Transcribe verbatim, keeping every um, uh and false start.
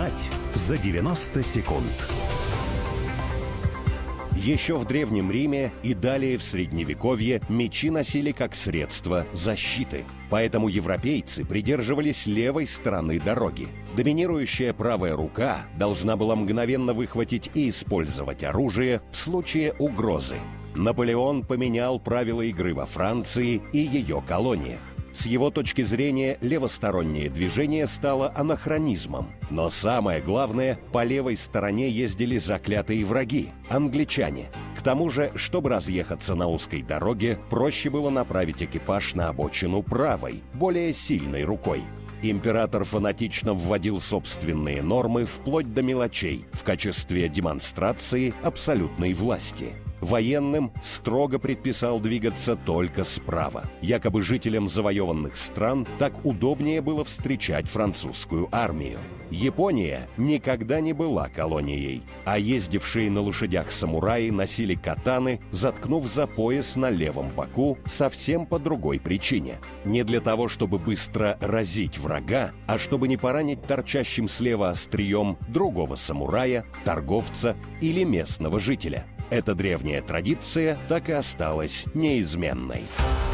Знать за девяносто секунд. Еще в Древнем Риме и далее в Средневековье мечи носили как средство защиты. Поэтому европейцы придерживались левой стороны дороги. Доминирующая правая рука должна была мгновенно выхватить и использовать оружие в случае угрозы. Наполеон поменял правила игры во Франции и ее колониях. С его точки зрения, левостороннее движение стало анахронизмом. Но самое главное, по левой стороне ездили заклятые враги – англичане. К тому же, чтобы разъехаться на узкой дороге, проще было направить экипаж на обочину правой, более сильной рукой. Император фанатично вводил собственные нормы вплоть до мелочей в качестве демонстрации абсолютной власти. Военным строго предписал двигаться только справа. Якобы жителям завоеванных стран так удобнее было встречать французскую армию. Япония никогда не была колонией, а ездившие на лошадях самураи носили катаны, заткнув за пояс на левом боку совсем по другой причине. Не для того, чтобы быстро разить врага, а чтобы не поранить торчащим слева острием другого самурая, торговца или местного жителя. Эта древняя традиция так и осталась неизменной.